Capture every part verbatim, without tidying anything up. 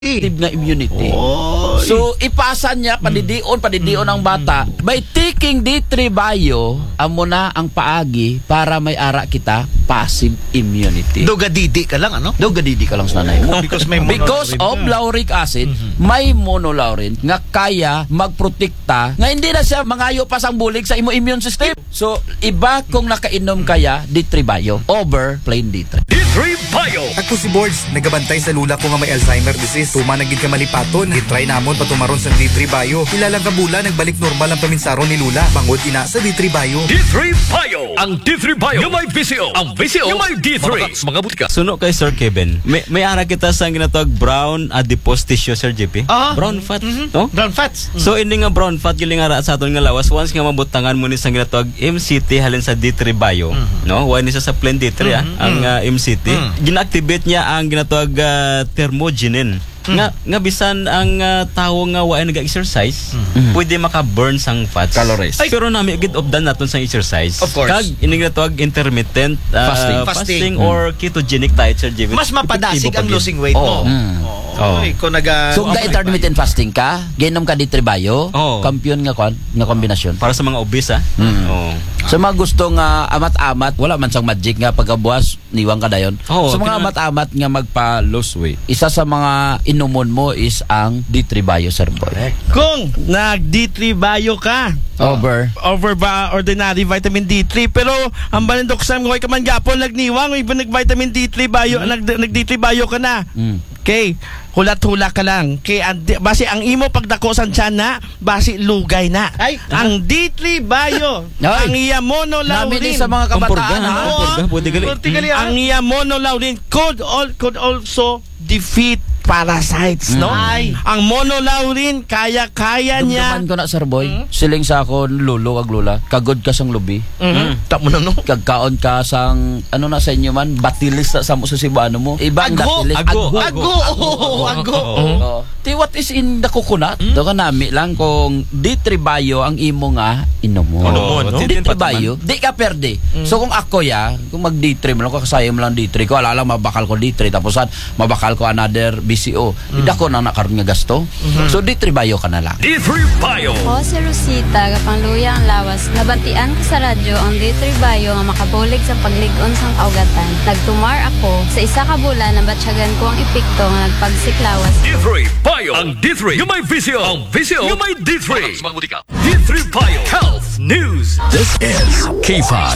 na immunity. Oy. So ipasa niya padidion padidion ang bata by taking D three bio amo na ang paagi para may ara kita passive immunity. Dogadidi ka lang ano? Dogadidi ka lang sa nanay mo. Because may Because of lauric acid, may monolaurin nga kaya magprotekta nga hindi na siya mangayo pa sang bulig sa imo immune system. So iba kung nakainom kaya D three bio over plain D three. D three bio. Ako si Boards, nagabantay sa lula ko nga may Alzheimer disease. Tuma nagid ka malipaton, i-try namon patumaron sa D three bio. Ilang kabula nagbalik normal ang paminsaro ni Lula. Bangod ina sa D three bio. D three bio. Ang D three bio yung may V C O. Ang V C O yung may D three. Mga butika. Suno kay Sir Kevin. May, may ara kita sa ginatawag brown adipose tissue, Sir J P. Ah. Brown fat, Mm-hmm. no? Brown fats. So ini nga brown fat giling ara sa aton nga lawas once nga mabutangan mo ni sa ginatawag M C T halin sa D three bio, mm-hmm. no? Wa ni sa plain D three mm-hmm. ah, ang uh, M C T. Mm-hmm. Gina-activate niya ang ginatawag uh, thermogenin. Mm. Nga nga bisan ang uh, tawo nga wa nag-exercise, mm. pwede maka-burn sang fats. Calories. Ay, pero nami gid of done naton sang exercise. Of course. Kag ini nga tawag intermittent uh, Fasting. fasting, Fasting. or ketogenic diet, Sir J P. Mas mapadasig ang losing weight oh. mo. Mm. Oh. Oy, kung naga So kung intermittent fasting ka, ginom ka D three bio, Oh. kampiyon nga kon nga kombinasyon. Para sa mga obese ah. Mm. Oh. Sa mga gusto nga amat-amat, wala man sang magic nga pagkabuas niwang ka dayon. Oo, sa mga tina- amat-amat nga magpa-lose weight, isa sa mga inumon mo is ang D three bio, Sir Boy. Kung nag-D three bio ka, Over. over ba ordinary vitamin D three, pero ang balindok sa mga kaman gapon nagniwang iba nag-vitamin D three bio, nag nag-D three bio ka na. Mm. Okay, hulat-hula ka lang. Okay, ang, base ang imo pagdako sa tiyan na, base lugay na. Ay, ang D three bio, Ay. ang iya Namin monolaurin. din sa mga Pampurga, kabataan. ha? ha? Pampurga, pwede gali. Pwede gali, ha? Ang iya monolaurin could all could also defeat parasites, no? Ay. Ang monolaurin kaya-kaya niya. Dumduman ko na, Sir Boy. Siling sa akon lulo kag lula. Kagod ka sang lubi. Mhm. Tamo na no. Kagkaon ka sang ano na sa inyo man, batilis sa mo sa Cebuano mo. Ibang Agho. batilis. Agho. Ago, oh, ago. Oo. Ti what is in the coconut? Mm. Do ka nami lang kung D three bio ang imo nga inom mo. Ano mo, no? D three Din pa bio, di ka perde. So kung ako ya, kung mag D three mo lang, kakasaya mo lang D three ko, alala mabakal ko D three tapos an mabakal ko another B C O. Mm. Ida ko na nakaroon nga gasto. Mm-hmm. So D three bio ka na lang. D three bio. Ako si Rosita, kapangluya ang lawas. Nabatian ko sa radyo ang D three bio nga makabulig sa pagligon sang kaugatan. Nagtumar ako sa isa ka bulan na batsyagan ko ang epekto nga nagpagsiklawas. D three bio. Ang D three yung may V C O. Ang V C O yung may D three. Mga butika. D three bio. Health News. This is K five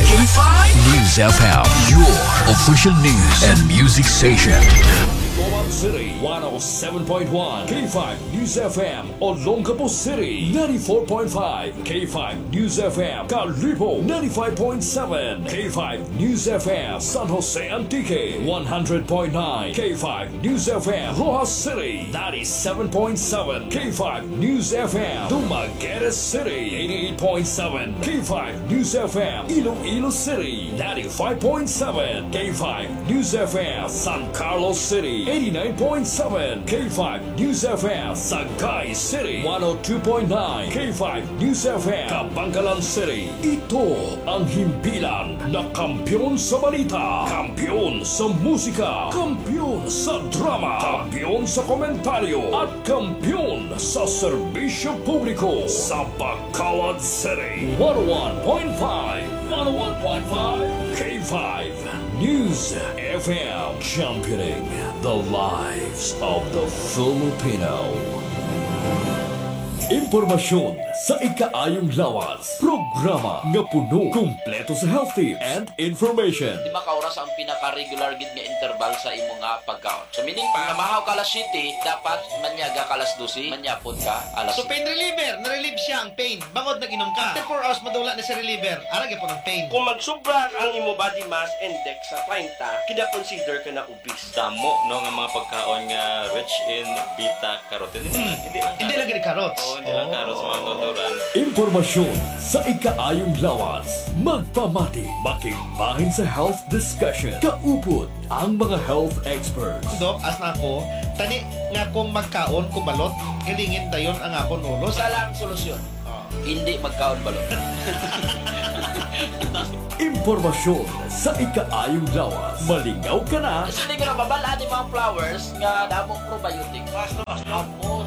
News F M, your official news and music station. City one oh seven point one, K five News F M, Olongapo City ninety-four point five, K five News F M, Kalibo ninety-five point seven, K five News F M, San Jose Antique one hundred point nine, K five News F M, Rojas City ninety-seven point seven, K five News F M, Dumaguete City eighty-eight point seven, K five News F M, Iloilo City ninety-five point seven, K five News F M, San Carlos City eighty-nine point seven, K five News F M, Sagay City one oh two point nine, K five News F M, Kabangkalan City. Ito ang himpilan na kampiyon sa balita, kampiyon sa musika, kampiyon sa drama, kampiyon sa komentaryo, at kampiyon sa serbisyo publiko sa Bacolod City. one oh one point five, one oh one point five, K five News F M, championing the lives of the Filipino. Impormasyon sa ikaayong lawas. Programa nga puno, kumpleto sa health tips and information. Lima ka oras ang pinaka-regular gid nga interval sa imo nga pagkaon. So meaning pa, mahaw ka alas siyete, dapat manyaga ka alas dose, manyapon ka alas So pain reliever, na-relieve siya ang pain. Bangod nag-inom ka. After four hours madula na si reliever. Arag po ng pain. Kung magsubra ang imo body mass index sa thirty, kina-consider ka na obese. Damo no nga mga pagkaon nga rich in beta carotene. Hindi lang. Hindi lagi ni carrots. Oh, hindi lang carrots mga tuturan. Impormasyon sa ikaayong lawas. Magpamati, makigbahin sa health discussion. Kaupod ang mga health experts. Dok, as na ako, tani nga kung magkaon, kubalot, kilingin dayon ang akong ulos. Sa lang solusyon. Oh. Hindi magkaon balot. Impormasyon sa ikaayong lawas. Maligaw ka na. Hindi ko na babalaan yung mga flowers nga damong probiotic. Basta, basta. Ano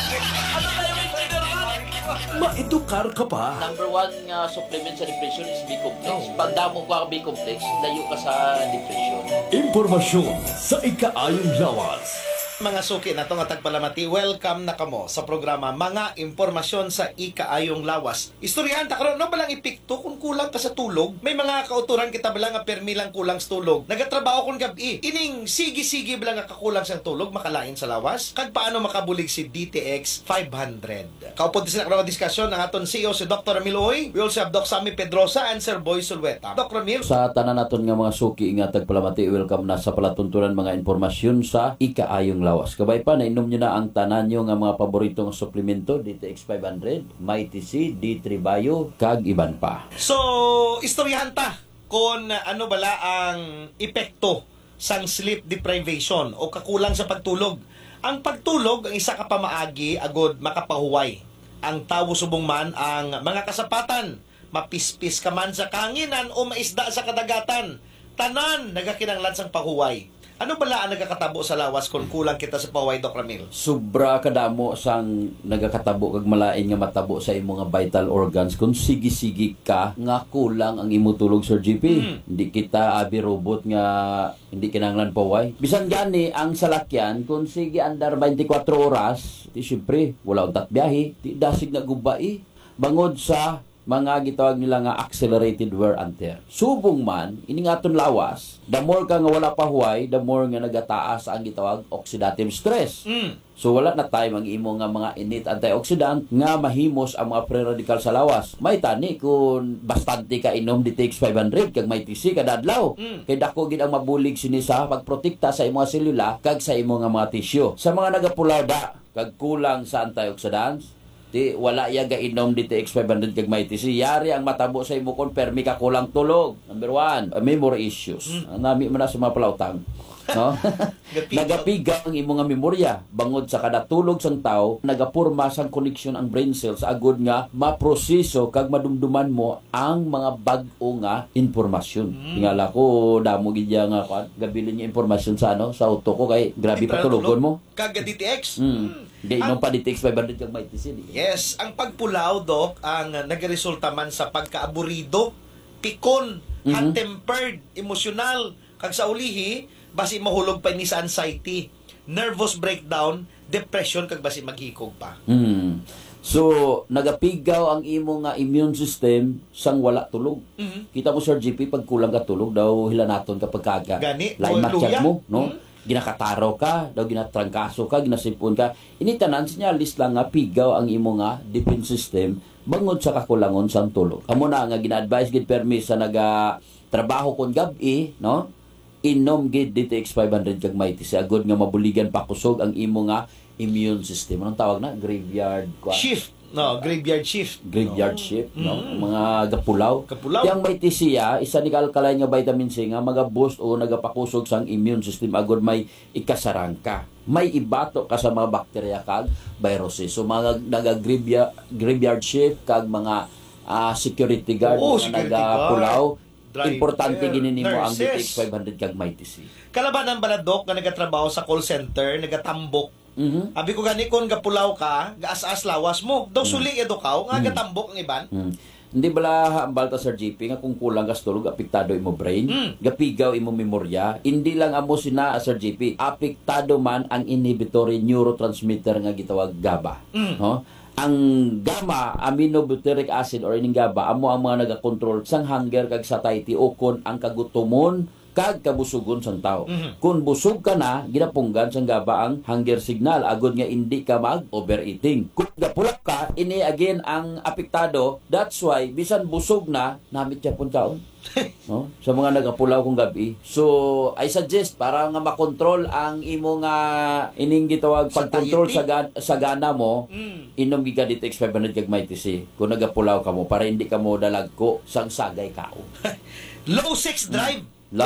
tayo may trader man? Maedukar ka pa. Number one nga supplement sa depression is B-complex. Pag damo ko ang B-complex, layo ka sa depression. Impormasyon sa ikaayong lawas. Mga suki na to nga tagpalamati, welcome na kamo sa programa Mga Impormasyon sa Ikaayong Lawas. Istoryahan ta karon no balang ipikto kung kulang ka sa tulog. May mga kauturan kita bala nga permi lang kulang sa tulog. Nagatrabaho kon gabi. Ining sige-sige bala nga kakulang sa tulog makalain sa lawas. Kag paano makabulig si D T X five hundred. Kaupod sila karon diskusyon ng aton C E O si Doctor Ramil Uy. We also have Doc Sammy Pedrosa and Sir Boy Sulweta. Doc Ramil. Sa tanan naton nga mga suki nga tagpalamati, welcome na sa palatuntunan mga impormasyon sa Ikaayong Lawas. Kabay pa, nainom nyo na ang tanan nyo nga mga paboritong suplemento, D T X five hundred, Mighty C, D three Bio, kag iban pa. So, istoryahan ta kung ano bala ang epekto sang sleep deprivation o kakulang sa pagtulog. Ang pagtulog, ang isa ka pamaagi, agod makapahuway. Ang tawo subong man ang mga kasapatan, mapispis ka man sa kanginan o maisda sa kadagatan. Tanan, nagakinanglan sang pahuway. Ano bala ang nagakatabo sa lawas kung kulang kita sa pahuway, Doc Ramil? Sobra kadamo sang nagakatabo kag malain nga matabo sa imong nga vital organs kung sige-sige ka nga kulang ang imo tulog, Sir G P. Hmm. Hindi kita abi robot nga hindi kinahanglan pahuway. Bisan gani ang salakyan kung sige andar twenty-four oras, di syempre wala utat biyahe, di dasig na gubay. Bangod sa mga gitawag nila nga accelerated wear and tear. Subong man, ining aton lawas, the more ka nga wala pa huway, the more nga nagataas ang gitawag oxidative stress. Mm. So wala na tayo ang imo nga mga init antioxidant nga mahimos ang mga free radical sa lawas. May tani kung bastante ka inom D T X five hundred kag may T C kada adlaw. Mm. Kay dako gid ang mabulig sini sa pagprotekta sa imong selula kag sa imong nga mga tissue. Sa mga nagapulaw da kag kulang sa antioxidants, di wala ya ga inom D T X five hundred kag may T C, yari ang matabo sa imo kon permi ka kulang tulog. Number one, uh, memory issues. Mm. Nami man na sa mga palautang, no? Nagapigaw ang imo nga memorya bangod sa kada tulog sang tao, nagapurma sang connection ang brain cells agud nga maproseso kag madumduman mo ang mga bag-o nga impormasyon. Mm. Tingala ko damo gid ya nga kan gabilin nga impormasyon sa ano sa auto ko kay grabe pa tulogon mo. Kag D T X. Mm. Mm. Di inom pa D T X five hundred kag may T C. Yes, ang pagpulaw, Doc, ang nagresulta man sa pagkaaburido, pikon, mm-hmm. hot-tempered, emosyonal, kag sa ulihi, basi mahulog pa ni sa anxiety, nervous breakdown, depression, kag basi maghikog pa. Mm. So, nagapigaw ang imo nga immune system sang wala tulog. Mm-hmm. Kita mo, Sir G P, pag kulang ka tulog, daw hilanaton kapag kaga. Gani, lain matyak mo, no? Mm-hmm. Ginakataro ka, daw ginatrangkaso ka, ginasipon ka. Initanan sinyalis lang nga pigaw ang imo nga defense system bangod sa kakulangon sang tulog. Amo na nga gina-advise gid permis sa naga trabaho kon gabi, no? Inom gid D T X five hundred kag may T C agud nga mabuligan pa kusog ang imo nga immune system. Anong tawag na? Graveyard kwa? Shift. No, graveyard shift. Graveyard no. shift, no? Mm. Mga gapulaw. Kapulaw. Yang may T C ya, isa ni alkaline nga vitamin C nga maga-boost o nagapakusog sang immune system agud may ikasarang ka. May ibato ka sa mga bakterya kag viruses. So mga naga-graveyard graveyard shift kag mga uh, security guard Oo, nga security nagapulaw. Driver, Importante ginini mo ang D T X nurses. five hundred kag may T C. Kalabanan ba na, Doc, nga nagatrabaho sa call center, nagatambok. Mhm. Abi ko gani kon gapulaw ka, gaas-as lawas mo. Daw Mm. suli edo kaw nga Mm. gatambok ang iban. Hmm. Hindi bala ang balta, Sir G P, nga kung kulang ka sa tulog, apektado imo brain, Mm. gapigaw imo memorya. Hindi lang amo sina, Sir G P, apektado man ang inhibitory neurotransmitter nga gitawag GABA. Mm. No? Ang gamma aminobutyric acid or ining GABA amo ang mga nagakontrol sang hunger kag satiety o kon ang kagutomon kag kabusugon sang tao. Mhm. Kung busog ka na, ginapunggan sang GABA ang hunger signal agud nga hindi ka mag overeating. Kung gapulak ka, ini again ang apektado. That's why bisan busog na, namit siya pun kaon. No? Sa mga nagapulaw kong gabi. So, I suggest para nga makontrol ang imo nga ining gitawag pagkontrol sa, ga- sa gana mo, Mm. inom giga D T X five hundred kag may T C. Kung nagapulaw ka mo para hindi ka mo dalagko sang sagay kao. Low sex drive. La? Uy,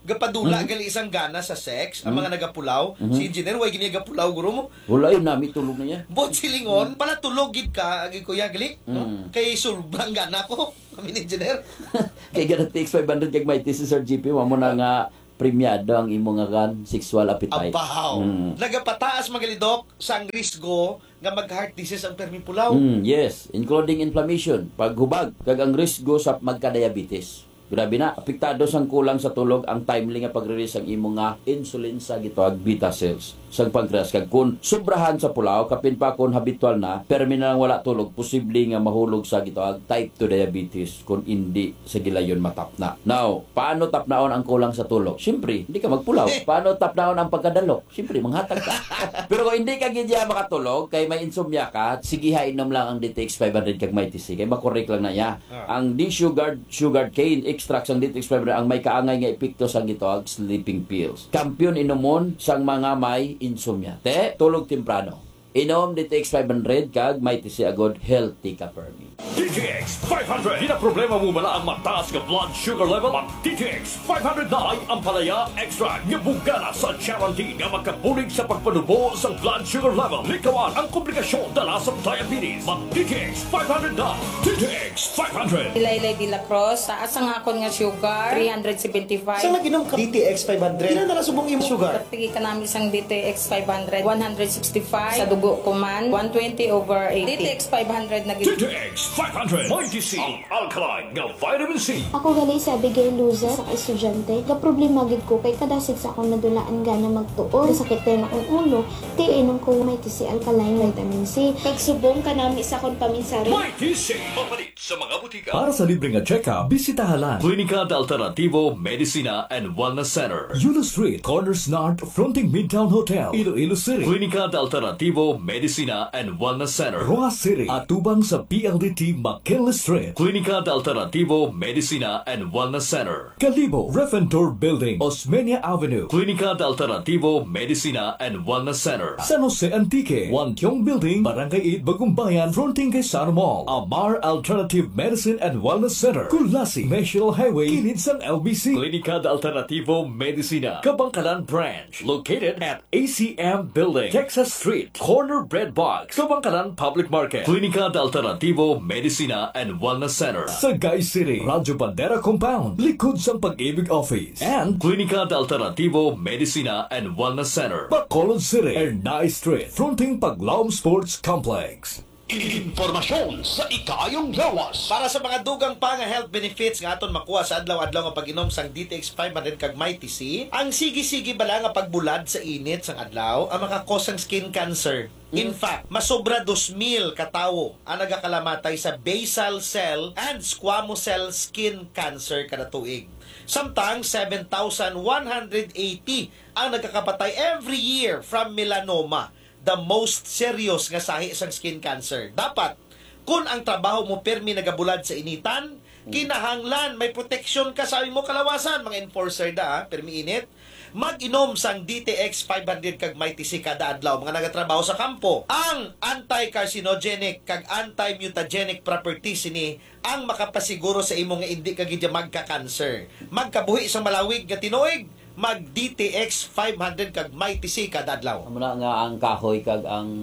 gapadula gali isang gana sa sex ang mga nagapulaw. Mhm. Si engineer way gini gapulaw guro mo. Wala yun nami tulog na niya. Bot silingon, pala tulog gid ka agi kuya gali, no? Mm. Kay sulbang gana ko. Kami ni engineer. Kay ganun T X five hundred kag may T C Sir G P mo na nga premiado ang imo nga kan sexual appetite. Abaw. Mm. Nagapataas magalidok sang risgo nga mag-heart disease ang permi pulaw. Mm, yes, including inflammation, paghubag, kag ang risgo sa magka-diabetes. Grabe na, apektado sang kulang sa tulog ang timely nga pag-release ang imo nga insulin sa gitawag beta cells sa pancreas. Kag kun sobrahan sa pulaw, kapin pa kun habitual na, permi na lang wala tulog, posible nga mahulog sa gitawag type two diabetes kung hindi sa gilayon matapna. Now, paano tapnaon ang kulang sa tulog? Siyempre, hindi ka magpulaw. Paano tapnaon ang pagkadalok? Siyempre, manghatag ka. Pero kung hindi ka gidya makatulog, kay may insomnia ka, sige ha, inom lang ang D T X five hundred kag may T C. Kay makorek lang na ya. Ang D-sugared sugar cane extract sang D T X five hundred ang may kaangay nga epekto sang gitawag sleeping pills. Kampiyon inomon sang mga may insomnia. Te, tulog temprano. Inom D T X five hundred kag may T C agod healthy ka permi. D T X five hundred. Di na problema mo bala ang mataas ka blood sugar level? Mag D T X five hundred na ay ang palaya extra nga bugana sa charity nga magkabulig sa pagpanubo sa blood sugar level. Likawan ang komplikasyon dala sa diabetes. Mag D T X five hundred na. D T X five hundred. Ilaylay de la Cruz, taas ang akon nga sugar, three seventy-five. Saan naginom ka D T X five hundred? Ilan na nasubong imo sugar? Pigi ka namin isang D T X five hundred, one sixty-five. Sa dugo ko man, one twenty over eighty. D T X five hundred na D T X five hundred. May T C. Ang alkaline nga vitamin C. Ako gali sa Abigail Loser sa estudyante. Ga problema gid ko kay kadasig sa akong nadulaan gana magtuon. Sakit na akong ulo. Ti inom ko may T C alkaline vitamin C. Kag subong ka nami sa akong paminsari. May T C. Mapalit sa mga butika. Para sa libre nga check-up, bisitahalan Klinika de Alternativo Medicina and Wellness Center. Yulo Street, Corners North, fronting Midtown Hotel, Iloilo City. Klinika de Alternativo Medicina and Wellness Center. Roa City, atubang sa P L D T McKinley Street. Klinika de Alternativo Medicina and Wellness Center. Kalibo, Refentor Building, Osmeña Avenue. Klinika de Alternativo Medicina and Wellness Center. San Jose Antique, Wantiong Building, Barangay eight, Bagumbayan, fronting kay Sara Mall. Amar Alternative Medicine and Wellness Center. Kulasi, National Highway, kilid sang L B C. Klinika de Alternativo Medicina, Kabangkalan Branch, located at A C M Building, Texas Street, Corner Bread Box, Kabangkalan Public Market. Klinika de Alternativo Medicina and Wellness Center. Sagay City, Radyo Bandera Compound, likod sang Pag-ibig Office. And Klinika de Alternativo Medicina and Wellness Center. Bacolod City, Ernay Street, fronting Paglaom Sports Complex. Informasyon sa ikayong lawas. Para sa mga dugang pa nga health benefits nga aton makuha sa adlaw-adlaw nga pag-inom sang D T X five hundred kag may T C, ang sige-sige bala nga pagbulad sa init sang adlaw ang makakos sang skin cancer. In fact, masobra two mil katawo ang nagakalamatay sa basal cell and squamous cell skin cancer kada tuig. Samtang seven thousand one hundred eighty ang nagkakapatay every year from melanoma, the most serious nga sahi sang skin cancer. Dapat, kung ang trabaho mo permi nagabulad sa initan, kinahanglan may protection ka sa mo kalawasan, mga enforcer da, ha? Permi init. Mag-inom sang D T X five hundred kag may T C kada adlaw, mga nagatrabaho sa kampo. Ang anti-carcinogenic kag anti-mutagenic properties ini ang makapasiguro sa imo nga hindi ka gid magka-cancer. Magkabuhi sa malawig nga tinuig, mag D T X five hundred kag may T C kada adlaw. Amo na nga ang kahoy kag ang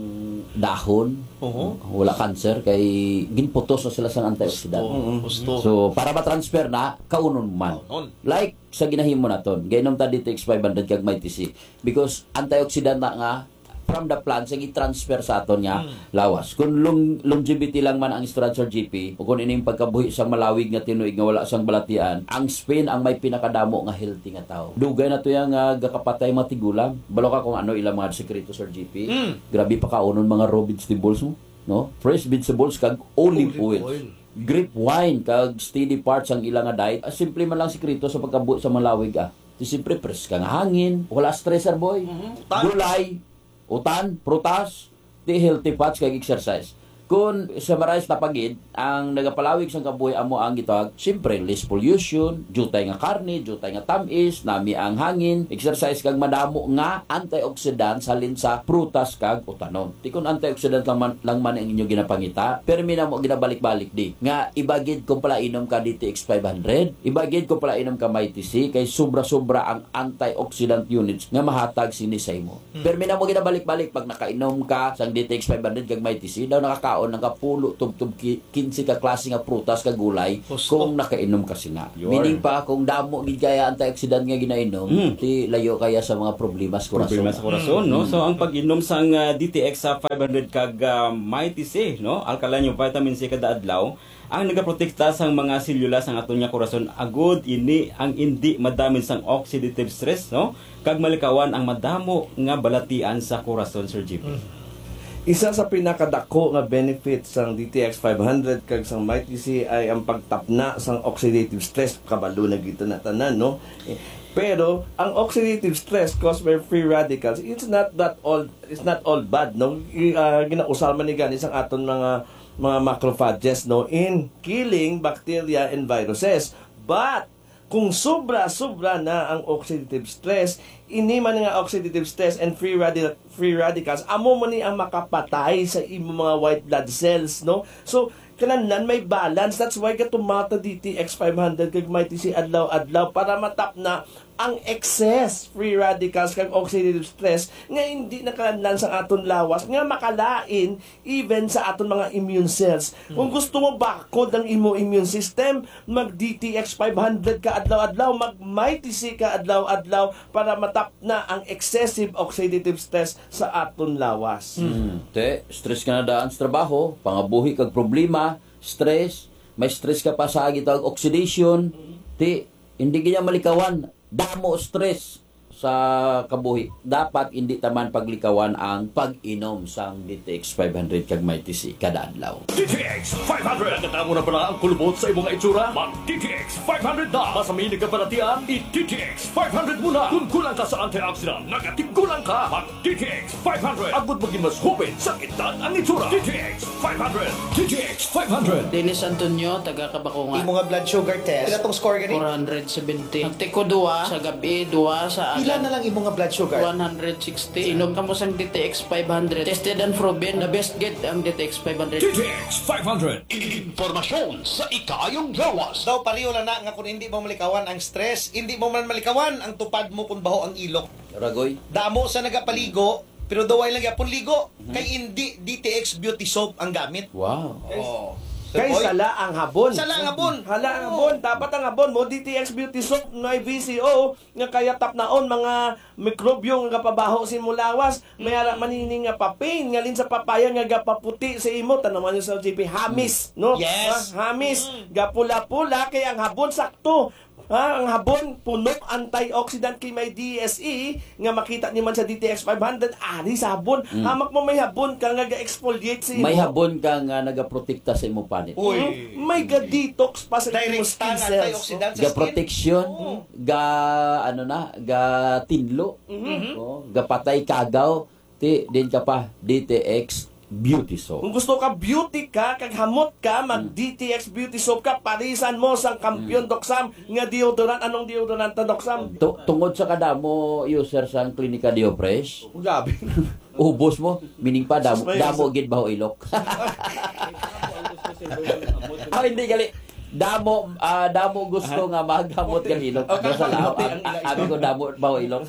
dahon. Oo. Wala cancer kay ginputos na sila sa antioxidant. Gusto. So para ma-transfer na kaunon man. On. Like sa ginahimo naton, gainom ta D T X five hundred kag may T C because antioxidant na nga from the plants ang i-transfer sa aton nga Mm. lawas. Kung long, longevity lang man ang storage G P o kung ining pagkabuhi sa malawig nga tinuig nga wala sang balatian, ang Spain ang may pinakadamo nga healthy nga tao. Dugay na to yang uh, gakapatay mga tigulang. Balo ka kung ano ilang mga sekreto Sir G P. Mm. Grabe pa kaunon mga raw vegetables mo, no? Fresh vegetables kag olive, Olive oil. oil. Grape wine kag steady parts ang ilang nga diet. Ah, simple man lang sekreto sa pagkabuhi sa malawig ah. Di simple fresh kang hangin, wala stressor boy. Mm-hmm. Gulay, utan, prutas, di healthy fats kag exercise. Kung summarize na pagid, ang nagapalawig sa kabuhi amo ang gitawag, siyempre, less pollution, jutay nga karne, jutay nga tamis, nami ang hangin, exercise kag madamo nga antioxidant salin sa prutas kag utanon. Di kung antioxidant lang man, lang man ang inyo ginapangita, pero mina mo ginabalik-balik di. Nga, ibagid kung pala inom ka D T X five hundred, ibagid kung pala inom ka may T C, kay sobra-sobra ang antioxidant units nga mahatag sinisay mo. Hmm. Pero mina mo ginabalik-balik, pag nakainom ka sa D T X five hundred kag may T C, daw nakaka ng kapulo tub-tub kinsi ka klase nga prutas kag gulay kung nakainom ka sina. Meaning pa kung damo gid kaya antioxidant nga ginainom, mm. ti layo kaya sa mga problema sa korason. Problema sa korason, mm. no? So ang pag-inom sang uh, D T X sa five hundred kag uh, may T C, no? Alkaline yung vitamin C kada adlaw, ang nagaprotekta sang mga selula sang aton nga korason agud ini ang hindi madamid sang oxidative stress, no? Kag malikawan ang madamo nga balatian sa korason, Sir G P. Mm. Isa sa pinakadako nga benefits sang D T X five hundred kag sang may T C ay ang pagtapna sang oxidative stress, kabalo na gito na tanan, no? Pero ang oxidative stress caused by free radicals, it's not that all it's not all bad, no? Uh, ginausal man ni gani sang aton mga mga macrophages, no, in killing bacteria and viruses. But kung sobra-sobra na ang oxidative stress, ini man nga oxidative stress and free radical free radicals, amo man ni ang makapatay sa imo mga white blood cells, no? So kananan may balance. That's why katumata D T X five hundred kag may T C adlaw-adlaw para matap na ang excess free radicals kag oxidative stress nga hindi nakalanlan sa aton lawas nga makalain even sa aton mga immune cells. Hmm. Kung gusto mo bakod ang imo immune system, mag D T X five hundred ka adlaw-adlaw, mag may T C ka adlaw-adlaw para matap na ang excessive oxidative stress sa aton lawas. Hmm. Te, stress ka na daan sa trabaho, pangabuhi kag problema, stress, may stress ka pa sa gitawag oxidation, ti hindi kanya malikawan, damo stress sa kabuhi. Dapat hindi taman paglikawan ang pag-inom sang D T X five hundred kag may T C kada adlaw. D T X five hundred. Nagkatamo na pala ang kulubot sa imong itsura? Mag D T X five hundred na. Masaminig ka paratian? I-D T X five hundred muna. Kung kulang ka sa antioxidant, negative kulang ka. Mag D T X five hundred. Agud maging mas hupin sa kitan ang itsura. D T X five hundred. D T X five hundred. Dennis Antonio, taga Kabakungan. Imo nga blood sugar test. Pila tong score gani? four seventy. Nagtiko duwa sa gabi, duwa sa Pila na lang imo nga blood sugar? one sixty. Inom ka mo sang D T X five hundred. Tested and proven. The best get ang D T X five hundred. D T X five hundred. Impormasyon sa ikayong lawas. Daw pariyo lang na nga kung hindi mo malikawan ang stress, hindi mo man malikawan ang tupad mo kung baho ang ilok. Ragoy. Damo sa nagapaligo, pero daway lang yapon ligo. Mm-hmm. Kay hindi D T X beauty soap ang gamit. Wow. Oh. Kay sala ang habon. Sala ang habon. Hala ang habon. Dapat ang habon mo, D T X Beauty Soap, may V C O, nga kaya tapnaon mga mikrobyo nga pabaho si mulawas. May ara manining nga papain, nga lin sa papaya nga gapaputi sa imo. Tanaman nyo sa G P, hamis, no? Yes. Ha, hamis. Gapula-pula, kaya ang habon sakto. Ha, ang habon, puno, antioxidant kay may D S E, nga makita ni man sa D T X five hundred, ari sa habon. Mm. Hamak mo may habon ka nga ga-exfoliate sa imo. May habon ka nga nagaprotekta sa imo panit. Uy. May ga-detox pa sa imo skin cells. Ga protection, oh. ga ano na, ga tinlo, mm-hmm. oh, ga patay kagaw, ti din ka pa D T X Beauty Soap. Kung gusto ka beauty ka, kag hamot ka, mag D T X Beauty Soap ka, parisan mo sang kampiyon mm. Doksam nga deodorant. Anong deodorant ta Doksam? Tu- tungod sa kadamo user sang Klinika Diofresh. Gabi. Ubos mo, meaning pa damo damo gid baho ilok. Ah, hindi gali. Damo uh, damo gusto nga magamot kang ilok. Okay. Sa lao, abi ko damo baho ilok.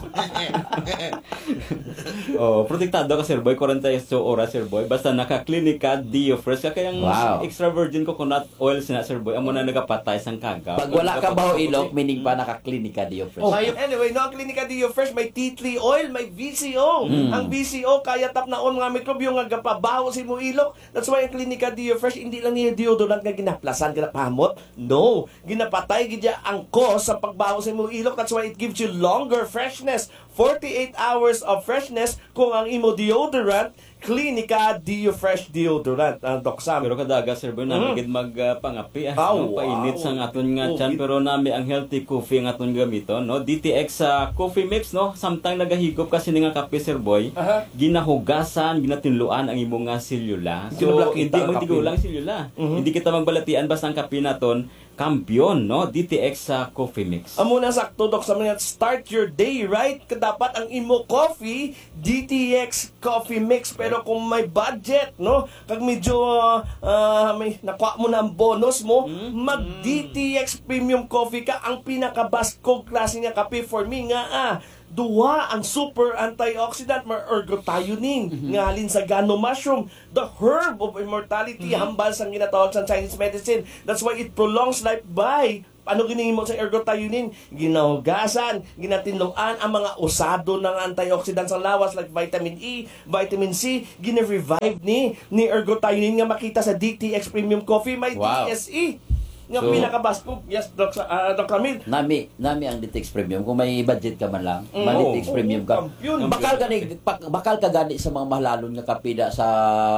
Oh, protektado ka Sir Boy, forty-eight oras Sir Boy. Basta naka-Klinika Diofresh ka kayang wow. extra virgin coconut oil sina Sir Boy. Amo na nagapatay sang kagaw. Pag wala ka baho ilok, meaning pa naka-Klinika Diofresh. Oh, anyway, no, ang Klinika Diofresh may tea tree oil, may V C O. Mm. Ang V C O kaya tapnaon mga mikrobyo nga gapabaho si mo ilok. That's why ang Klinika Diofresh hindi lang niya deodorant nga ginaplasan kana pahamot. No, ginapatay gidya ang cause sa pagbaho sa imong ilok. That's why it gives you longer freshness. forty-eight hours of freshness kung ang imo deodorant Clinica Dio Fresh Deodorant, uh, Doc Sam. Pero kadaga sir boy Mm. na magid magpangapi ah, Ah, no? wow. Painit sa aton nga Oh, chan bit- pero nami ang healthy coffee ang aton gamiton no. D T X sa coffee mix no. Samtang nagahigop kasi ni nga kape sir boy. Aha. Ginahugasan, ginatinluan ang imong nga selula. So Ginablakita hindi ang mo kape. tigulang selula. Mhm. Hindi kita magbalatian basta ang kape naton kampiyon no. D T X sa coffee mix. Amo na sakto, Doc, sa mga start your day, right? Dapat ang imo coffee, D T X coffee mix. Pero kung may budget, no? Kag medyo ah, may nakuha mo na ang bonus mo, mag D T X premium coffee ka. Ang pinakabaskog klase nga kape for me nga ah. Duwa ang super antioxidant may ergothioneine nga halin sa gano mushroom, the herb of immortality, hambal sa ginatawag sa Chinese medicine. That's why it prolongs life by ano ginihin mo sa ergothioneine? Ginahugasan, ginatinluan ang mga usado ng antioxidants sa lawas like vitamin E, vitamin C, gina-revive ni ni ergothioneine nga makita sa D T X Premium Coffee. May Wow. D S E nga So- pinakabaskog. Yes, Doc, uh, Doc Camille. Nami, nami ang D T X Premium. Kung may budget ka man lang, Mm. ma D T X Oh, Premium oh, ka. kampiyon. Bakal gani pak- bakal ka gani sa mga mahalalon nga kapida sa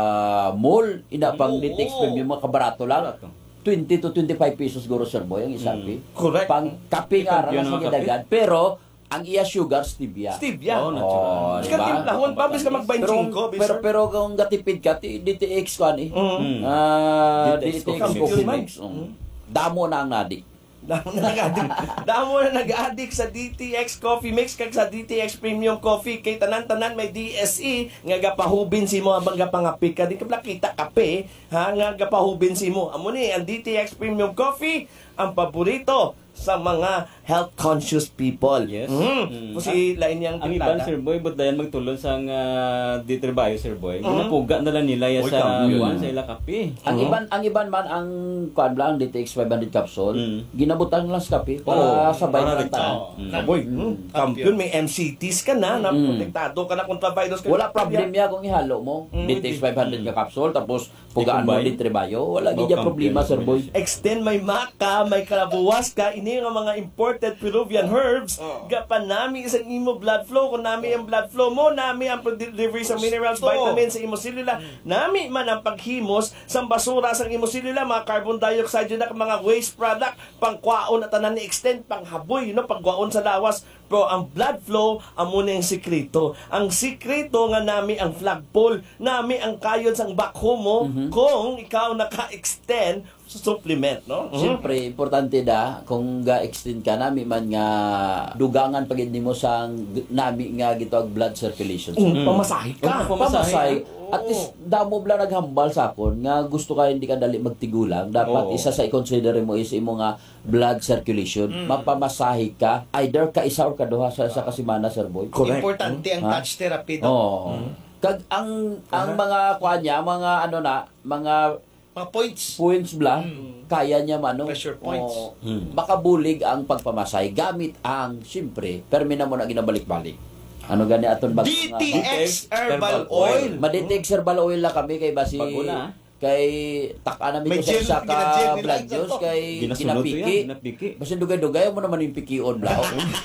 mall, ina pang D T X Premium mga kabarato lang. twenty to twenty-five pesos guro sir boy ang isa pi. Correct. Pang kape nga ra Yun sa ang gidagan, pero ang iya sugar stevia. Stevia. Oh, natural. di Ka ba? timplahon, pabis ka mag Pero, twenty-five, pero, pero kung gatipid ka, ti- D T X ko ani. Mm. Ah, D T X D T X coffee coffee mix. mix. Mm. Damo na ang nadik. Damo na nag-addict. Damo na nag-addict sa D T X Coffee Mix kag sa D T X Premium Coffee. Kay tanan-tanan may D S E nga gapahubin si mo habang gapangapi ka. Di ka pala kita kape ha nga gapahubin si mo. Amo ni ang D T X Premium Coffee ang paborito sa mga health conscious people. Yes. Mm. Kasi lain niyang Ang iban sir boy but dayan magtulon sang uh, di trabaho sir boy. Ginapuga na lang nila ya Oy, sa kampiyon. buwan sa ila kape. Ang iban ang iban man ang kuan lang D T X five hundred capsule, Mm. ginabutan lang sa kape para Oo, sabay para na rin tayo. Mm. Aboy, mm. kampiyon, may M C Ts ka na, na protektado ka na kontra virus. Wala problem ya kung ihalo mo Mm. D T X five hundred ka capsule tapos pugaan mo I-combine. di trebayo, wala Oh, gid problema sir boy. Extend may maka, may kalabuwas ka, ini nga mga imported Peruvian herbs, gapan nami isang imo blood flow, kung nami ang blood flow mo, nami ang delivery sa minerals, vitamins sa imo selula, nami man ang paghimos sa basura sa imo selula, mga carbon dioxide na mga waste product, pangkwaon at tanan ni extend, panghaboy, no, pagkwaon sa lawas. Pero ang blood flow, amo na yung sikreto. Ang sikreto nga nami ang flagpole, nami ang kayon sang backho mo, kung ikaw naka-extend sa supplement, no? Siyempre, importante da kung ga-extend ka nami man nga dugangan pagid nimo sang nami nga gitawag blood circulation. Mm, pamasahe ka. Oh, pamasahe. At least damo bla naghambal sa akon nga gusto ka hindi ka dali magtigulang. Dapat Oo. isa sa i-consider mo is imo nga blood circulation. Mapamasahe ka either ka isa or kaduha sa sa kasimana sir boy. Importante ang Ha? touch therapy do. Oo. Kag ang ang mga kuan niya, mga ano na, mga Mga points. points bla, kaya niya mano. Pressure points. Oo. Makabulig ang pagpamasay gamit ang siyempre, permina mo na ginabalik-balik. Ano gani aton bag D T X Herbal Oil. Ma-D T X herbal oil lang kami kay basi Bago na. kay taka namin May ko sa gel, isa ginagel ka nila blood dyan juice to. kay Ginasunod to kinapiki. yan, kinapiki. Basta dugay-dugay mo naman yung pikion lao.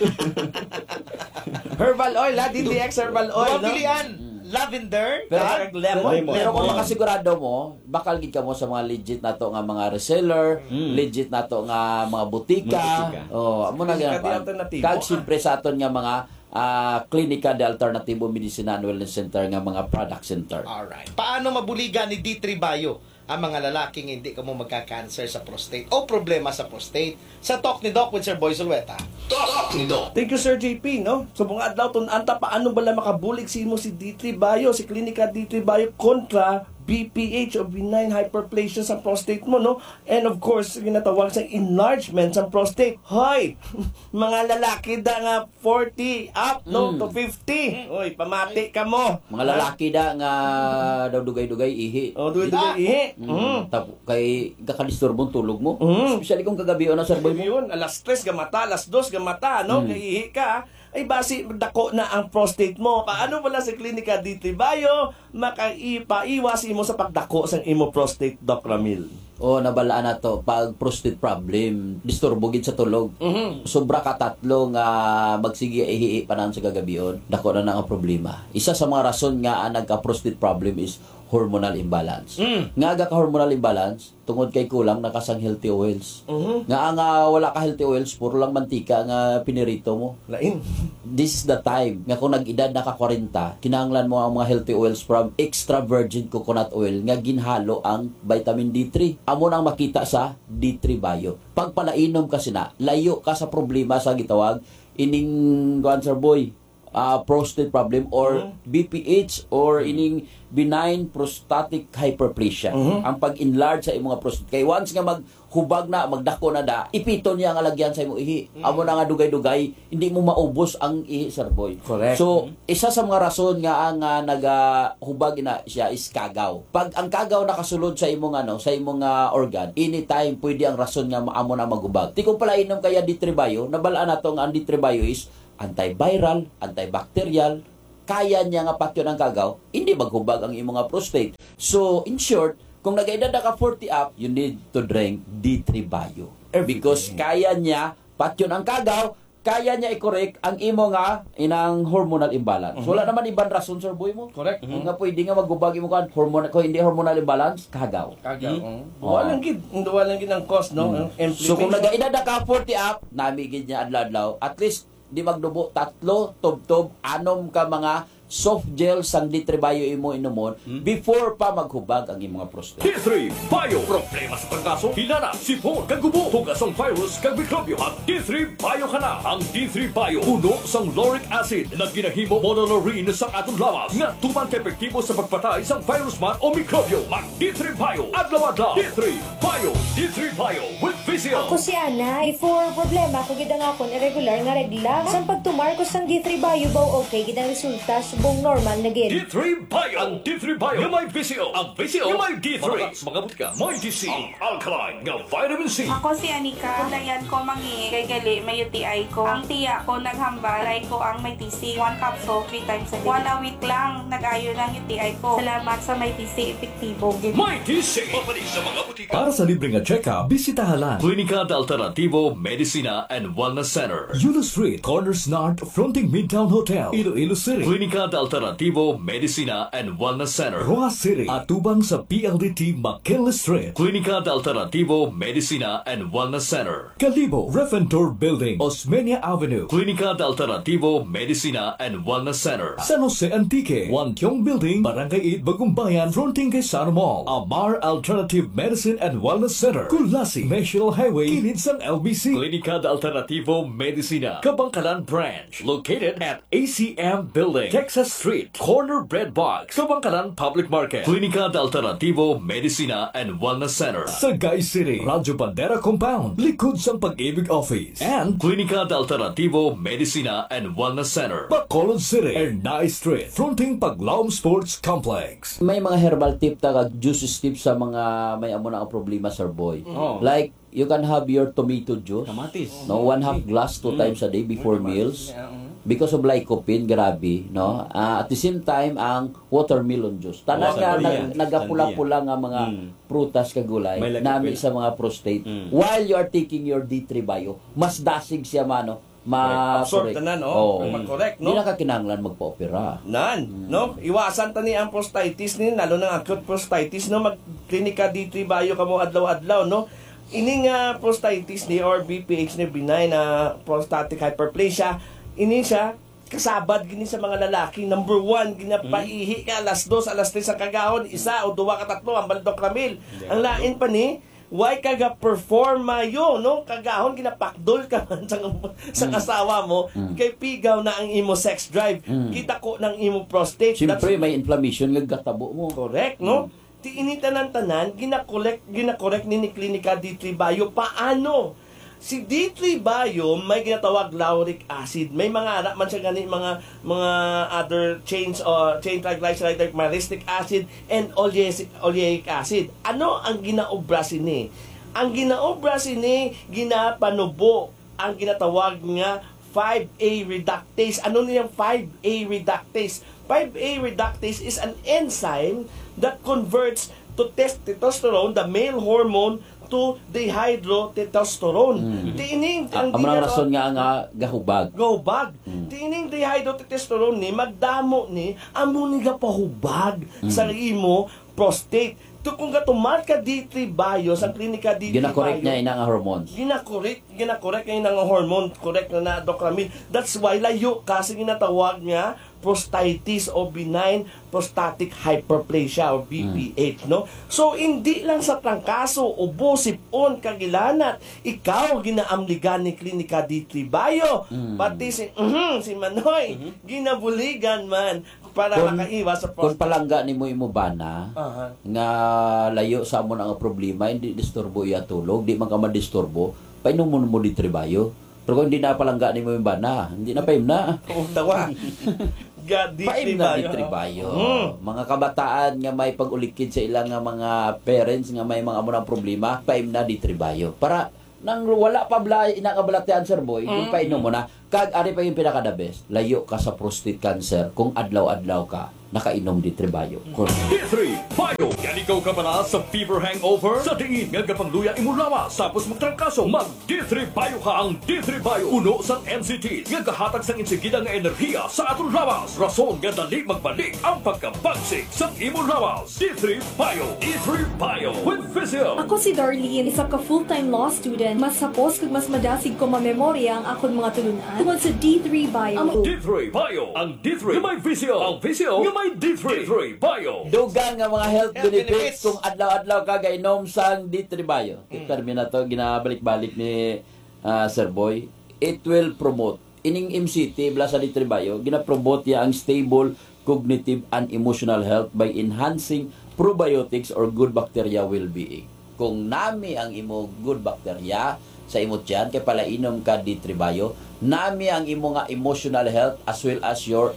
Herbal oil, ha? D T X herbal oil, no? Mapilian. Lavender. Pero, ha? lemon. pero, pero kung makasigurado mo, bakal gid ka mo sa mga legit na to nga mga reseller, legit na to nga mga butika. Butika. Oh, amo na Butika gyud. di alternatibo. Kag siyempre sa aton nga mga ah, Klinika de Alternatibo Medicina and Wellness Center nga mga product center. Alright. Paano mabuligan ni D three Bio ang mga lalaking hindi ka mo magka-cancer sa prostate o problema sa prostate? Sa Talk ni Doc with Sir Boy Zulweta. Talk ni Doc. Thank you, Sir J P, no? So, mga adlaw, tunanta, paano bala makabulig si mo si D three Bio, si Klinika D three Bio kontra B P H o benign hyperplasia sa prostate mo, no? And of course, ginatawag sa enlargement sa prostate. Hoy! Mga lalaki da nga forty up, no? To fifty. Hoy, pamati ka mo. Mga lalaki da nga daw dugay-dugay ihi. O, duwi-duwi ihi. Mm. Mm. Tap, kay kakadisturbong tulog mo. Mm. Especially kung kagabi o na sir boy mo. Yun, alas tres gamata, alas dos gamata, no? Mm. Kaihi ka. ay basi dako na ang prostate mo. Paano wala sa klinika D three Bio makaipa-iwas imo sa pagdako sa imo prostate, Doc Ramil? O nabalaan na to pag prostate problem, disturbo gid sa tulog. Mhm. Sobra ka tatlo nga magsige ihi panan sa kagabion, dako na na ang problema. Isa sa mga rason nga ang nagka-prostate problem is hormonal imbalance. Mm. Nga aga ka hormonal imbalance, tungod kay kulang nakasang healthy oils. Mhm. Nga nga wala ka healthy oils, puro lang mantika nga pinirito mo. Lain. This is the time nga kung nag-edad na ka forty, kinahanglan mo ang mga healthy oils from extra virgin coconut oil nga ginhalo ang vitamin D three. Amo nang makita sa D three Bio. Pag palainom kasi na, layo ka sa problema sa gitawag ining cancer boy, uh, prostate problem or Mhm. B P H or ining benign prostatic hyperplasia. Mhm. Ang pag-enlarge sa imong mga prostate. Kay once nga maghubag na, magdako na da, ipito niya ang alagyan sa imong ihi. Amo na nga dugay-dugay, hindi mo maubos ang ihi, sir boy. Correct. So, isa sa mga rason nga ang uh, nagahubag na siya is kagaw. Pag ang kagaw nakasulod sa imong ano, sa imong uh, organ, anytime pwede ang rason nga amo na maghubag. Di ko pala inom kaya D three Bio, nabalaan na to nga ang D three Bio is antiviral, antibacterial, kaya niya nga patyo ng kagaw, hindi maghubag ang imong nga prostate. So, in short, kung nag-edad na ka forty up, you need to drink D three Bio. Because kaya niya patyo ng kagaw, kaya niya i-correct ang imo nga inang hormonal imbalance. Mhm. Wala naman ibang rason, sir boy mo. Correct. Nga pwede nga maghubag imo kan hormone ko hindi hormonal imbalance, kagaw. Kagaw. Mhm. Mm. Walang gid, walang gid ang cause, no? Ang So kung inflammation. nag-edad na ka forty up, namigid niya adlaw-adlaw, at least di magdubo tatlo tub-tub anom ka mga soft gel sang D three Bio imo inumon before pa maghubag ang imong prostate. D three Bio. Problema sa pagkaso, hinana, sipon, kagubo, tugas ang virus, kag mikrobyo, at D three Bio ka na. Ang D three Bio, puno sang lauric acid na ginahimo monolaurin sa atong lawas nga tuman ka epektibo sa pagpatay sa virus man o mikrobyo. Mag D three Bio, adlaw-adlaw. D three Bio, D three Bio with Vizio. Ako si Ana, before problema ko gid nga akon irregular nga regla. Sa pagtumar ko sang D three Bio baw okay gid ang resulta subong normal na gid. D three Bio. Ang D three Bio nga may Vizio. Ang Vizio nga may D three. Mga butika, may D C. Ang alkaline nga vitamin C. Ako si Anika. Kulayan ko mangi kay gali may U T I ko. Ang tiya ko naghambal ko ang may T C. One capsule three times a day. One a week lang nag-ayo ng U T I ko. Salamat sa may T C epektibo gid. May T C. Papalit sa mga butika. Para sa libre nga check-up, bisitahan Klinika de Alternativo Medicina and Wellness Center. Yulo Street, Corners North, fronting Midtown Hotel, Iloilo City. Klinika de Alternativo Medicina and Wellness Center, Rojas City, atubang sa P L D T McKinley Street. Klinika de Alternativo Medicina and Wellness Center, Calibo, Reventor Building, Osmeña Avenue. Klinika de Alternativo Medicina and Wellness Center, San Jose Antique, Wantiong Building, Barangay eight, Bagumbayan, fronting kay Sano Mall. Amar Alternative Medicine and Wellness Center, Kulasi, National Highway, kilid sang L B C. Klinika de Alternativo Medicina, Kabangkalan Branch, located at A C M Building, Texas Street, Corner Bread Box, Kabangkalan Public Market. Klinika de Alternativo Medicina and Wellness Center, Sagay City, Radyo Bandera Compound, likod sang Pag-ibig Office, and Klinika de Alternativo Medicina and Wellness Center, Bacolod City, Ernay Street, fronting Paglaom Sports Complex. May mga herbal tip ta kag juices tip sa mga may amo na ang problema, sir boy. Oh. Like you can have your tomato juice. Kamatis. No, one half glass two times a day before meals. Because of lycopene, grabe, no? Ah, at the same time, ang watermelon juice. Tanan Oh, nga, sandia. nag, nagapula-pula nga mga prutas kagulay, May lycopene. nami sa mga prostate. While you are taking your D three Bio, mas dasig siya mano, ma Absorb correct. na no? Oo. Mag-correct, no? Hindi na kakinahanglan magpa-opera. Nan, no? Iwasan tani ang prostatitis ni, lalo ng acute prostatitis, no? Mag-klinika D three Bio ka mo adlaw-adlaw, no? Ining uh, prostatitis ni or B P H ni benign na uh, prostatic hyperplasia, ini siya kasabad gini sa mga lalaki. Number one, ginapaihi ka alas dos, alas tres sa kagahon, isa o duwa ka tatlo, ang baldok Ramil. Ang lain pa ni, why kaga perform mayo, no? Kagahon, ginapakdol ka man sa, sa kasawa mo, kay pigaw na ang imo sex drive. Kita ko ng imo prostate. Siyempre, may inflammation ng gatabo mo. Correct, no? Ti initanan-tanan, ginakorek, ginakorek ni ni Klinika D three Bio. Paano? Si D three Bio may ginatawag lauric acid. May mga anak man siya gani mga mga other chains or chain triglyceride like myristic acid and oleic, oleic acid. Ano ang ginaobra sini? Ang ginaobra sini ginapanubo ang ginatawag nga five A reductase. Ano niyang five A reductase? five A reductase is an enzyme that converts to testosterone, the male hormone, to dihydrotestosterone. Mm. Tiining ang ang mga rason nga nga gahubag. Gahubag. Mm. Tiining dihydrotestosterone ni magdamo ni amo ni gapahubag mm. sa imo prostate. To kung gatumar ka D three bio sa klinika D three bio. Gina-correct niya ina nga hormones. Gina-correct, gina-correct niya ina nga hormone, correct na na Docramine. That's why layo kasi ginatawag niya prostatitis o benign prostatic hyperplasia o B P H, mm. no? So hindi lang sa trangkaso o sipon kagilanat ikaw ginaamligan ni klinika D three bio. Mm. Pati si uh-huh, si Manoy mm-hmm. ginabuligan man para kung, makaiwas sa prostate. Kung palangga ni mo imubana uh-huh. nga layo sa mo nga problema, hindi disturbo iya tulog, di man ka madisturbo, painom mo mo D three bio. Pero kung hindi na palangga ni mo imubana, hindi na paim na. Oo, tawa. Paim na D three bio. Mm. Mga kabataan nga may pag-ulikid sa ilang nga mga parents nga may mga amunang problema, paim na D three bio. Para nang wala pa bla inakabalatian sir boy, mm. yung painom mo na kag ari pa yung pinaka the best, layo ka sa prostate cancer kung adlaw-adlaw ka nakainom D three bio. D three Bio. Yan ikaw ka pala sa fever hangover sa diin nga gapangluya imo lawas tapos magtrangkaso mag D three Bio ka ang D three Bio uno sang N C T nga gahatag sang insigida nga enerhiya sa atong lawas rason nga dali magbalik ang pagkabagsik sa imo lawas. D three Bio. D three Bio with Vizio. Ako si Darlene, isa ka full-time law student. Mas sapos kag mas madasig ko mamemorya ang akong mga tulunan tungod sa D three Bio. Ang D three Bio. Ang D three nga may Vizio. Ang Vizio nga may D three Bio. Dugang nga mga health, health benefits, benefits kung adlaw-adlaw ka gainom sang D three Bio. Mm. Termi na to ginabalik-balik ni uh, Sir Boy. It will promote ining M C T bla sa D three Bio, gina-promote ya ang stable cognitive and emotional health by enhancing probiotics or good bacteria well-being. Kung nami ang imo good bacteria sa imo tiyan kay pala inom ka D three Bio, nami ang imo nga emotional health as well as your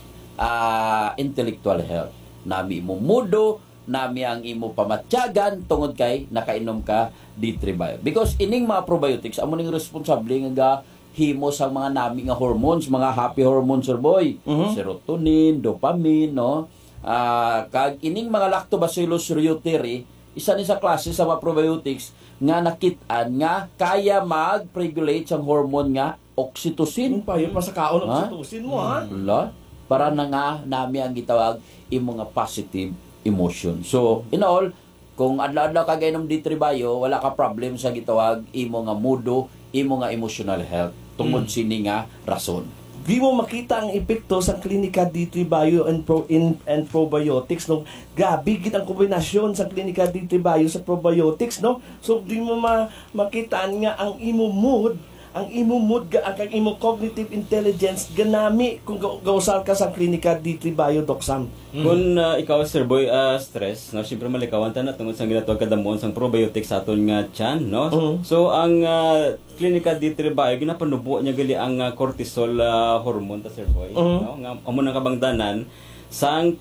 uh, intellectual health. Nami imo mudo, nami ang imo pamatyagan tungod kay nakainom ka D three Bio. Because ining mga probiotics amo ning responsable nga himo sa mga nami nga hormones, mga happy hormones sir boy. Uh-huh. Serotonin, dopamine, no? Uh, kag ining mga lactobacillus reuteri, isa ni sa klase sa mga probiotics nga nakit-an nga kaya mag-regulate sa hormone nga oxytocin. Pa yun pa sa kaon oxytocin mo ha. Wala. Para na nga nami ang gitawag imo nga positive emotion. So, in all, kung adlaw-adlaw ka gainom D three Bio, wala ka problem sa gitawag imo nga mudo, imo nga emotional health tungod mm. sini nga rason. Di mo makita ang epekto sa klinika D three Bio and pro in and probiotics no. Gabi gid ang kombinasyon sa klinika D three Bio sa probiotics no. So di mo ma makita nga ang imo mood, ang imo mood ang kang imo cognitive intelligence ganami kung gausal ka sa klinika D three Bio Doc Sam. Mm. Kung uh, ikaw sir boy uh, stress no, syempre malikawan ta na tungod sa ginatawag kadamon sang probiotics sa aton nga tiyan no. Mm. So ang uh, klinika D three Bio ginapanubo niya gali ang uh, cortisol uh, hormone ta sir boy mm. no nga amo nang kabangdanan sang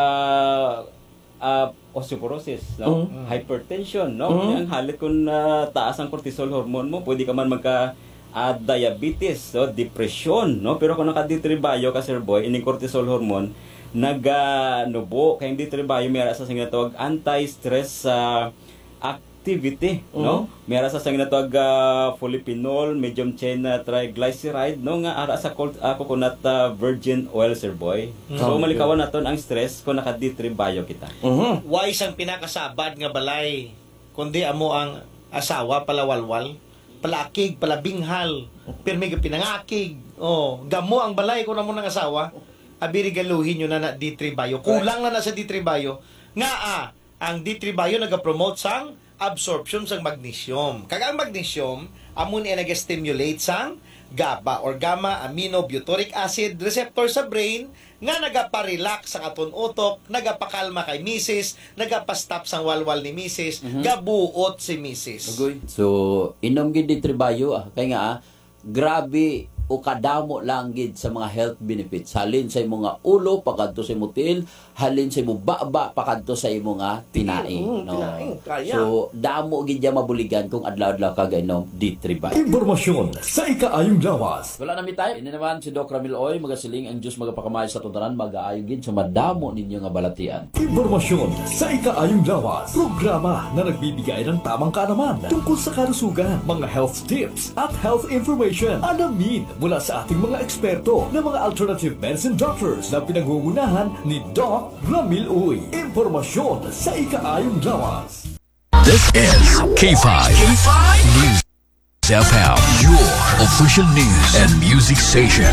uh, uh, osteoporosis no, mm. hypertension no, mm. ang halit kung uh, taas ang cortisol hormone mo pwede ka man magka uh, diabetes, so depression, no? Pero kung naka-D three Bio ka sir boy, ining cortisol hormone naganubo kay D three Bio mayara sa sinatawag anti-stress uh, activity, uh-huh. no? Mayara sa sinatawag uh, polyphenol, medium chain uh, triglyceride, no nga ara sa cold, uh, coconut uh, virgin oil sir boy. Uh-huh. So malikawan naton ang stress kung naka-D three Bio kita. Uh-huh. Why sang pinakasabad nga balay kundi amo ang asawa palawalwal? Palakig, palabinghal, pirmi ka pinangakig. Oh, gamo ang balay ko na mo ng asawa. Abiri galuhin nyo na na D three Bio. Kulang na na sa D three Bio. Nga ah, ang D three Bio nag-promote sang absorption sang magnesium. Kag ang magnesium, amo ni nag-stimulate sang GABA or gamma aminobutyric acid receptor sa brain nga nagapa-relax sa aton utok, nagapakalma kay misis, nagapa-stop sang walwal ni misis, mm-hmm. gabuot si misis. Okay. So, inom gid D three Bio ah, kay nga ah, grabe o kadamo lang gid sa mga health benefits halin sa imong nga ulo pakadto sa imong tiil, halin sa imong baba pakadto sa imong nga tinai, Mm, no. tinai, kaya. So damo gid ya mabuligan kung adlaw-adlaw ka gainom D three Bio. Impormasyon sa ikaayong lawas. Wala na mi tayo. Ini naman si Doc Ramil Oy, magasiling ang Diyos magapakamay sa tuntanan, mag-aayo gid sa madamo ninyo nga balatian. Impormasyon sa ikaayong lawas. Programa na nagbibigay ng tamang kaalaman tungkol sa kalusugan, mga health tips at health information. Alamin mula sa ating mga eksperto na mga alternative medicine doctors na pinangungunahan ni Doc Ramil Uy. Impormasyon sa ikaayong lawas. This is K five News F M, your official news and music station.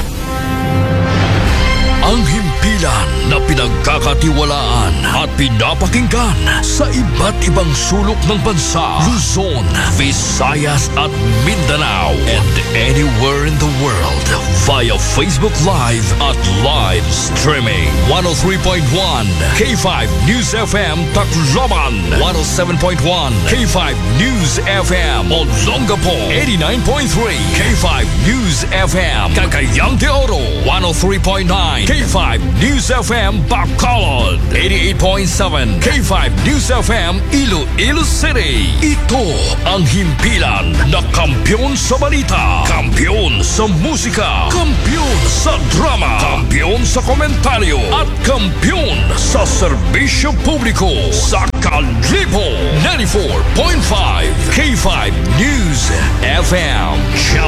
Ang himpilan na pinagkakatiwalaan at pinapakinggan sa iba't ibang sulok ng bansa, Luzon, Visayas at Mindanao, and anywhere in the world via Facebook Live at live streaming. one oh three point one K five News F M Tacloban, one oh seven point one K five News F M Olongapo, eighty-nine point three K five News F M Cagayan de Oro, one oh three point nine K five News F M Bacolod, eighty-eight point seven K five News F M Iloilo City. Ito ang himpilan na kampiyon sa balita, kampiyon sa musika, kampiyon sa drama, kampiyon sa komentaryo, at kampiyon sa serbisyo publiko sa Kalibo. ninety-four point five K five News F M.